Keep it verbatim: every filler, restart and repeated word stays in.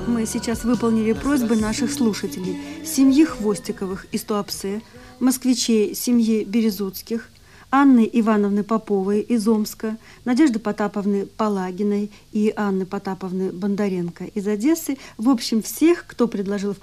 Мы сейчас выполнили просьбы наших слушателей, семьи Хвостиковых из Туапсе, москвичей семьи Березутских, Анны Ивановны Поповой из Омска, Надежды Потаповны Палагиной и Анны Потаповны Бондаренко из Одессы. В общем, всех, кто предложил